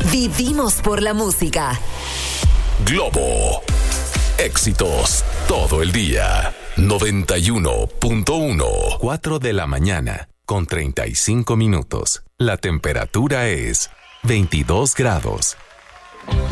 Vivimos por la música. Globo. Éxitos todo el día. 91.1. 4 de la mañana con 35 minutos. La temperatura es 22 grados.